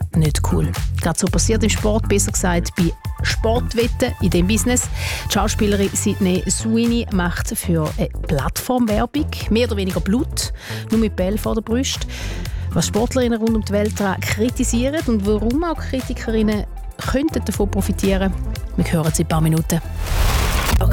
nicht cool. Gerade so passiert im Sport, besser gesagt bei Sportwetten in diesem Business. Die Schauspielerin Sydney Sweeney macht für eine Plattformwerbung mehr oder weniger Blut, nur mit Bällen vor der Brust. Was Sportlerinnen rund um die Welt daran kritisieren und warum auch Kritikerinnen könnten davon profitieren, wir hören es in ein paar Minuten.